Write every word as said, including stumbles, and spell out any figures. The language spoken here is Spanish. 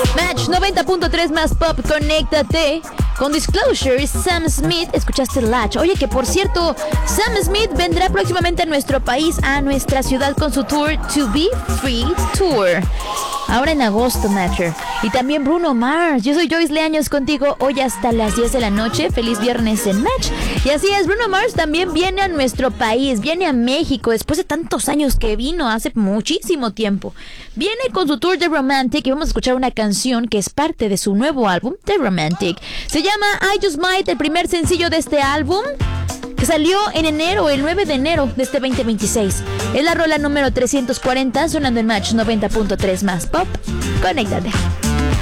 Match noventa punto tres más pop, conéctate. Con Disclosure, Sam Smith, escuchaste Latch. Oye, que por cierto, Sam Smith vendrá próximamente a nuestro país, a nuestra ciudad con su tour To Be Free Tour. Ahora en agosto, Matcher. Y también Bruno Mars. Yo soy Joyce Leaños contigo hoy hasta las diez de la noche. Feliz viernes en Match. Y así es, Bruno Mars también viene a nuestro país, viene a México después de tantos años que vino, hace muchísimo tiempo. Viene con su tour de Romantic y vamos a escuchar una canción que es parte de su nuevo álbum, The Romantic. Se llama I Just Might, el primer sencillo de este álbum, que salió en enero, el nueve de enero de este veinte veintiséis. Es la rola número trescientos cuarenta, sonando en Match noventa punto tres más pop. Conéctate.